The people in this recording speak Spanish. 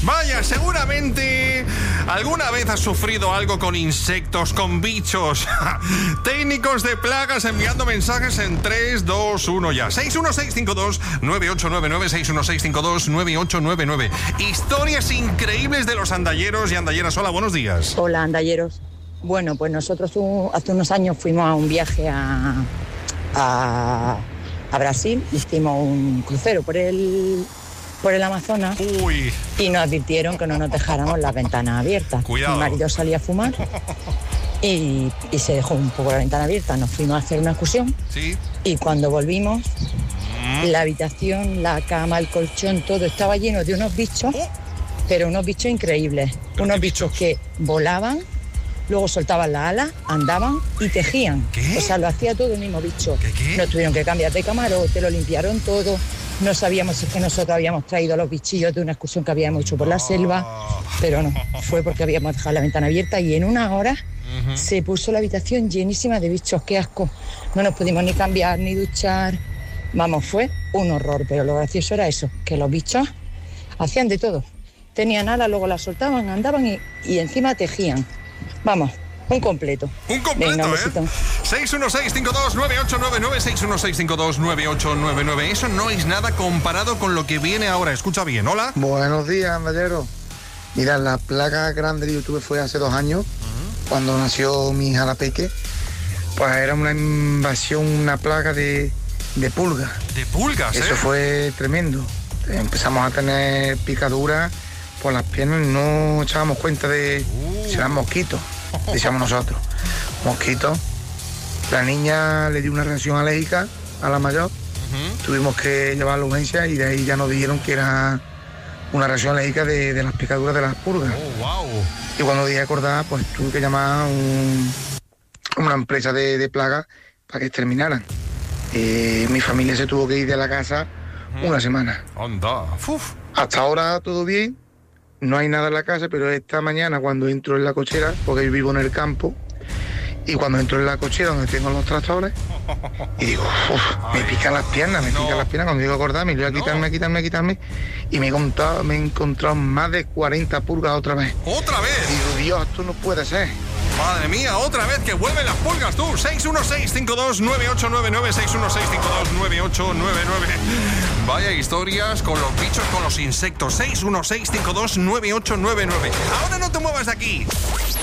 Vaya, seguramente alguna vez has sufrido algo con insectos, con bichos. Técnicos de plagas enviando mensajes en 3, 2, 1 ya. 61652-9899, 61652-9899. Historias increíbles de los andalleros y andalleras. Hola, buenos días. Hola, andalleros. Bueno, pues nosotros hace unos años fuimos a un viaje a Brasil. Hicimos un crucero por el Amazonas. Uy. Y nos advirtieron que no nos dejáramos las ventanas abiertas. Cuidado. Mi marido salía a fumar y se dejó un poco la ventana abierta. Nos fuimos a hacer una excursión. Sí. Y cuando volvimos, la habitación, la cama, el colchón, todo estaba lleno de unos bichos, pero unos bichos increíbles. Unos bichos que volaban, luego soltaban las alas, andaban y tejían. ¿Qué? O sea, lo hacía todo el mismo bicho. ¿Qué? Nos tuvieron que cambiar de camarote, lo limpiaron todo. No sabíamos si es que nosotros habíamos traído los bichillos de una excursión que habíamos hecho por la selva, pero no, fue porque habíamos dejado la ventana abierta y en una hora se puso la habitación llenísima de bichos. ¡Qué asco! No nos pudimos ni cambiar ni duchar. Vamos, fue un horror, pero lo gracioso era eso, que los bichos hacían de todo. Tenían alas, luego las soltaban, andaban y encima tejían. Vamos, un completo. Un completo, Venga, un ¿eh? besito. 616529899, 616529899. Eso no es nada comparado con lo que viene ahora. Escucha bien, hola. Buenos días, andalleros. Mira, la plaga grande que yo tuve fue hace 2 años, cuando nació mi hija la peque. Pues era una invasión, una plaga de pulgas. De pulgas, Eso fue tremendo. Empezamos a tener picaduras por las piernas y no echábamos cuenta de si eran mosquitos, decíamos nosotros. Mosquitos. La niña le dio una reacción alérgica a la mayor. Tuvimos que llevarla a la urgencia y de ahí ya nos dijeron que era una reacción alérgica de las picaduras de las pulgas. Wow. Y cuando dije acordar, pues tuve que llamar a una empresa de plagas para que exterminaran. Mi familia se tuvo que ir de la casa una semana. Anda. Hasta ahora todo bien, no hay nada en la casa, pero esta mañana cuando entro en la cochera, porque yo vivo en el campo, y cuando entro en la cochera donde tengo los tractores, y digo, me pican las piernas, cuando digo acordar, me voy a quitarme, y me he encontrado más de 40 pulgas otra vez. ¿Otra vez? Digo, Dios, esto no puede ser. Madre mía, otra vez que vuelven las pulgas, tú. 616529899, 616529899. Vaya historias con los bichos, con los insectos. 616529899. Ahora no te muevas de aquí.